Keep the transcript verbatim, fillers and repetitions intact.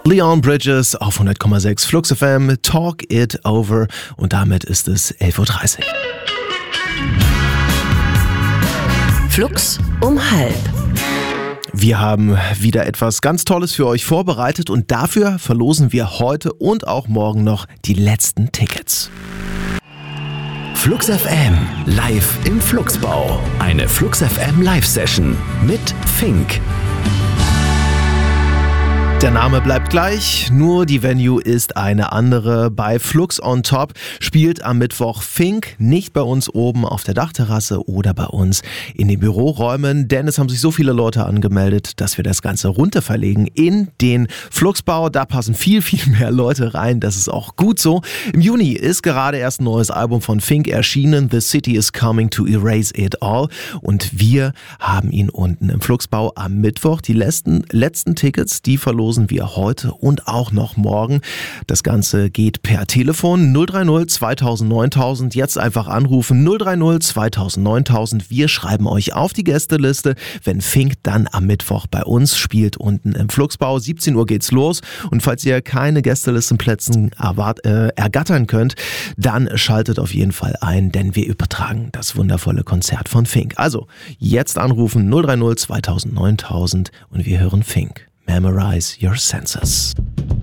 Leon Bridges auf hundert Komma sechs Flux F M, Talk It Over, und damit ist es elf Uhr dreißig. Flux um halb. Wir haben wieder etwas ganz Tolles für euch vorbereitet und dafür verlosen wir heute und auch morgen noch die letzten Tickets. Flux F M, live im Flugsbau. Eine Flux F M Live-Session mit Fink. Der Name bleibt gleich, nur die Venue ist eine andere. Bei Flux on Top spielt am Mittwoch Fink, nicht bei uns oben auf der Dachterrasse oder bei uns in den Büroräumen, denn es haben sich so viele Leute angemeldet, dass wir das Ganze runter verlegen in den Flugsbau. Da passen viel, viel mehr Leute rein, das ist auch gut so. Im Juni ist gerade erst ein neues Album von Fink erschienen, The City is Coming to Erase It All, und wir haben ihn unten im Flugsbau am Mittwoch. Die letzten, letzten Tickets, die verlosen wir heute und auch noch morgen. Das Ganze geht per Telefon null drei null zweitausend neuntausend. Jetzt einfach anrufen null drei null zweitausend neuntausend. Wir schreiben euch auf die Gästeliste, wenn Fink dann am Mittwoch bei uns spielt unten im Flugsbau. siebzehn Uhr geht's los, und falls ihr keine Gästelistenplätze erwart- äh, ergattern könnt, dann schaltet auf jeden Fall ein, denn wir übertragen das wundervolle Konzert von Fink. Also jetzt anrufen null drei null zweitausend neuntausend und wir hören Fink. Memorize your senses.